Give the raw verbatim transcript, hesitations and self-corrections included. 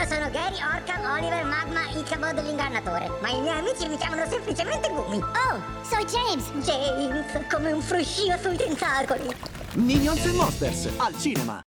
Io sono Gary, Orca, Oliver, Magma, Ichabod l'ingannatore. Ma i miei amici mi chiamano semplicemente Gumi. Oh, soy James. James, come un fruscio sui tentacoli. Minions e Monsters al cinema.